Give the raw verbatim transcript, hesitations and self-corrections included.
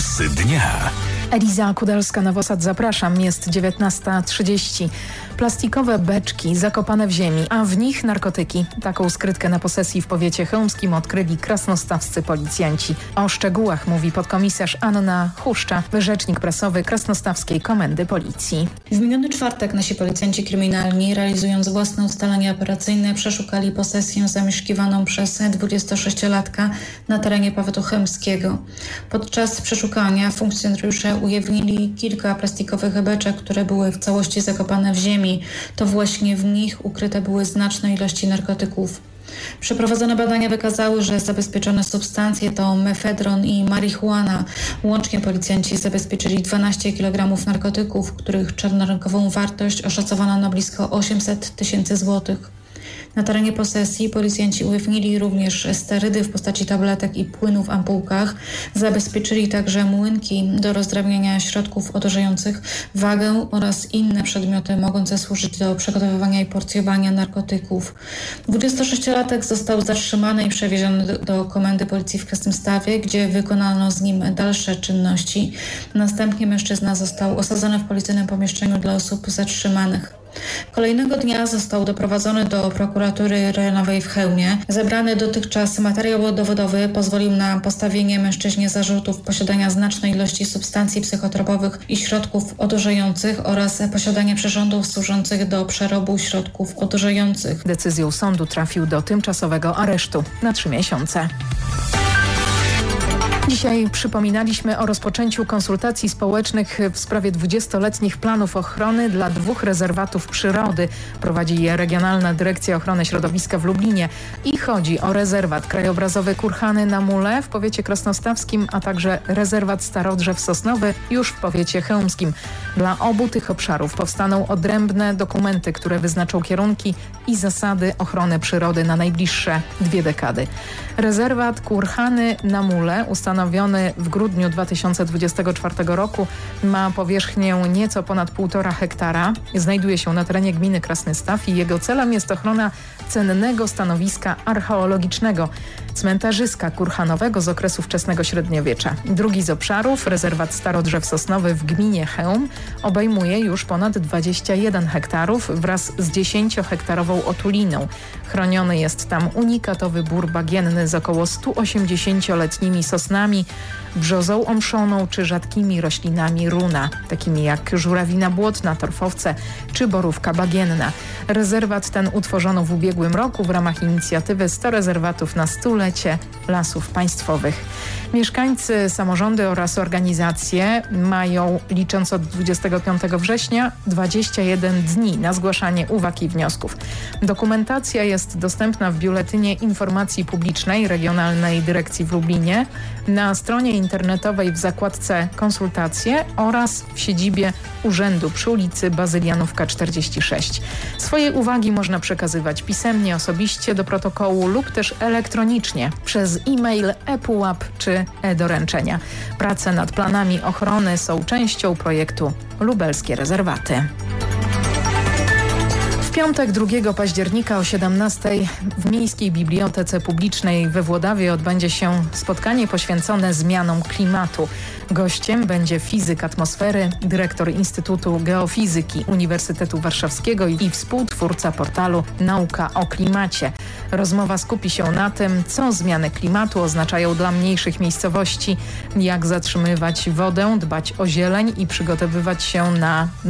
Newsy dnia. Eliza Kudelska-Nowosad, zapraszam. Jest dziewiętnasta trzydzieści. Plastikowe beczki zakopane w ziemi, a w nich narkotyki. Taką skrytkę na posesji w powiecie chełmskim odkryli krasnostawscy policjanci. O szczegółach mówi podkomisarz Anna Huszcza, rzecznik prasowy Krasnostawskiej Komendy Policji. W miniony czwartek nasi policjanci kryminalni, realizując własne ustalenia operacyjne, przeszukali posesję zamieszkiwaną przez dwudziestosześciolatka na terenie powiatu chełmskiego. Podczas przeszukania funkcjonariusze ujawnili kilka plastikowych beczek, które były w całości zakopane w ziemi. To właśnie w nich ukryte były znaczne ilości narkotyków. Przeprowadzone badania wykazały, że zabezpieczone substancje to mefedron i marihuana. Łącznie policjanci zabezpieczyli dwanaście kilogramów narkotyków, których czarnorynkową wartość oszacowano na blisko osiemset tysięcy złotych. Na terenie posesji policjanci ujawnili również sterydy w postaci tabletek i płynu w ampułkach. Zabezpieczyli także młynki do rozdrabniania środków odurzających, wagę oraz inne przedmioty mogące służyć do przygotowywania i porcjowania narkotyków. dwudziestosześciolatek został zatrzymany i przewieziony do, do komendy policji w Krasnymstawie, gdzie wykonano z nim dalsze czynności. Następnie mężczyzna został osadzony w policyjnym pomieszczeniu dla osób zatrzymanych. Kolejnego dnia został doprowadzony do prokuratury rejonowej w Chełmie. Zebrany dotychczas materiał dowodowy pozwolił na postawienie mężczyźnie zarzutów posiadania znacznej ilości substancji psychotropowych i środków odurzających oraz posiadania przyrządów służących do przerobu środków odurzających. Decyzją sądu trafił do tymczasowego aresztu na trzy miesiące. Dzisiaj przypominaliśmy o rozpoczęciu konsultacji społecznych w sprawie dwudziestoletnich planów ochrony dla dwóch rezerwatów przyrody. Prowadzi je Regionalna Dyrekcja Ochrony Środowiska w Lublinie i chodzi o rezerwat krajobrazowy Kurhany na Mule w powiecie krasnostawskim, a także rezerwat Starodrzew Sosnowy już w powiecie chełmskim. Dla obu tych obszarów powstaną odrębne dokumenty, które wyznaczą kierunki i zasady ochrony przyrody na najbliższe dwie dekady. Rezerwat Kurhany na Mule ustanowiony w grudniu dwa tysiące dwudziestego czwartego roku ma powierzchnię nieco ponad półtora hektara. Znajduje się na terenie gminy Krasnystaw i jego celem jest ochrona cennego stanowiska archeologicznego, cmentarzyska kurhanowego z okresu wczesnego średniowiecza. Drugi z obszarów, rezerwat Starodrzew Sosnowy w gminie Chełm, obejmuje już ponad dwadzieścia jeden hektarów wraz z dziesięciohektarową otuliną. Chroniony jest tam unikatowy bór bagienny z około stuosiemdziesięcioletnimi sosnami, brzozą omszoną czy rzadkimi roślinami runa, takimi jak żurawina błotna, torfowce czy borówka bagienna. Rezerwat ten utworzono w ubiegłym roku w ramach inicjatywy sto rezerwatów na stulecie Lasów Państwowych. Mieszkańcy, samorządy oraz organizacje mają, licząc od dwudziestego piątego września, dwadzieścia jeden dni na zgłaszanie uwag i wniosków. Dokumentacja jest dostępna w Biuletynie Informacji Publicznej Regionalnej Dyrekcji w Lublinie, na stronie internetowej w zakładce Konsultacje oraz w siedzibie urzędu przy ulicy Bazylianówka czterdzieści sześć. Swoje uwagi można przekazywać pisemnie, osobiście do protokołu lub też elektronicznie przez e-mail, e-pułap czy e-doręczenia. Prace nad planami ochrony są częścią projektu Lubelskie Rezerwaty. W piątek drugiego października o siedemnastej w Miejskiej Bibliotece Publicznej we Włodawie odbędzie się spotkanie poświęcone zmianom klimatu. Gościem będzie fizyk atmosfery, dyrektor Instytutu Geofizyki Uniwersytetu Warszawskiego i współtwórca portalu Nauka o Klimacie. Rozmowa skupi się na tym, co zmiany klimatu oznaczają dla mniejszych miejscowości, jak zatrzymywać wodę, dbać o zieleń i przygotowywać się na